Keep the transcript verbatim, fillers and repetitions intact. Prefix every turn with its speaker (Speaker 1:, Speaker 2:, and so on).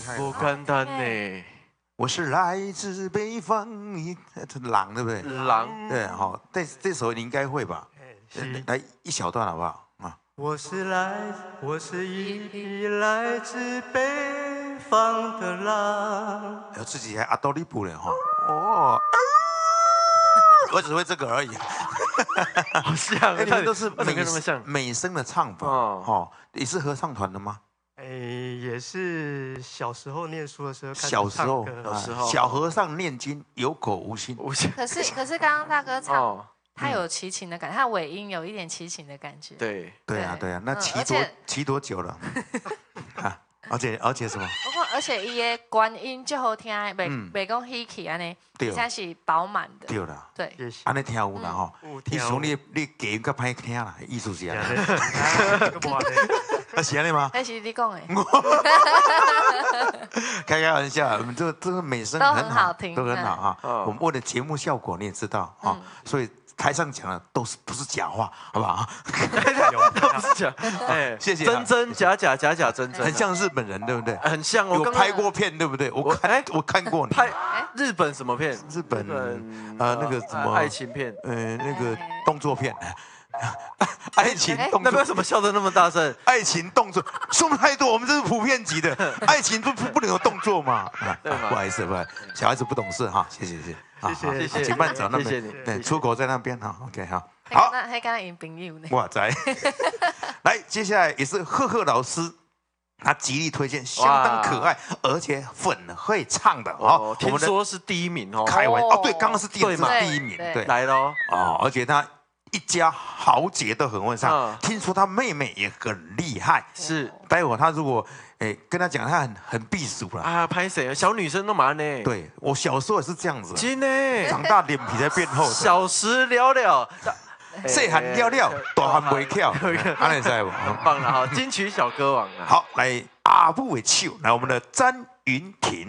Speaker 1: 害。
Speaker 2: 不简单呢。
Speaker 1: 我是来自北方，你狼对不对？
Speaker 2: 狼。
Speaker 1: 对，好，这这首你应该会吧？来一小段好不好？啊。
Speaker 3: 我是来，我是一匹来自北方的狼。
Speaker 1: 然后自己还阿多利布了哈。哦。我只会这个而已。
Speaker 2: 好像，
Speaker 1: 你们都是
Speaker 2: 美声
Speaker 1: 美声的唱法哦。你是合唱团的吗？
Speaker 3: 哎，也是小时候念书的时候开始
Speaker 1: 小时候，
Speaker 2: 小时候，
Speaker 1: 小和尚念经有口无心。
Speaker 4: 可是可是刚刚大哥唱，他有齐秦的感觉，他尾音有一点齐秦的感觉。
Speaker 2: 对
Speaker 1: 对啊对啊，那骑多骑多久了？啊，而且而且什么？
Speaker 4: 不过而且伊的观音就好听，袂袂讲稀奇安尼，而且是饱满的。
Speaker 1: 对啦，
Speaker 4: 对，
Speaker 1: 安尼听有啦吼。你说你你给个歹听啦，意思是安尼。啊是安尼吗？
Speaker 4: 那是你讲的。
Speaker 1: 开开玩笑，我们这这个美声很好，都很好啊。我们为了节目效果，你也知道啊，所以台上讲的都是不是假话，好不好？
Speaker 2: 不是假，哎，
Speaker 1: 谢谢。
Speaker 2: 真真假假，假假真真，
Speaker 1: 很像日本人，对不对？
Speaker 2: 很像。
Speaker 1: 我拍过片，对不对？我看我看过你
Speaker 2: 拍日本什么片？
Speaker 1: 日本呃那个什么
Speaker 2: 爱情片，
Speaker 1: 呃那个动作片。爱情动作，
Speaker 2: 那为什么笑得那么大声？
Speaker 1: 爱情动作说太多，我们这是普遍级的，爱情不不不能有动作嘛？不好意思，不好意思，小孩子不懂事哈，谢谢谢
Speaker 3: 谢谢谢
Speaker 1: 谢，请慢走那边，对，出口在那边哈 ，OK 哈，好，
Speaker 4: 那还跟他朋友呢。
Speaker 1: 哇塞，来，接下来也是赫赫老师。他极力推荐，相当可爱，而且很会唱的哦。
Speaker 2: 听说是第一名哦，
Speaker 1: 开玩哦，对，刚刚是第二第一名，对，
Speaker 2: 来喽
Speaker 1: 哦，而且他。一家豪杰都很会唱，嗯、听说他妹妹也很厉害。
Speaker 2: 是，
Speaker 1: 待会他如果诶跟他讲，他很很避暑了
Speaker 2: 啊，拍谁？小女生都蛮呢。
Speaker 1: 对我小时候也是这样子，
Speaker 2: 真的，
Speaker 1: 长大脸皮才变厚。
Speaker 2: 小时了了，
Speaker 1: 细汉了了，大汉袂跳，安尼知不？
Speaker 2: 很棒了哈，金曲小歌王啊。
Speaker 1: 好，来阿布的手，来我们的詹云婷。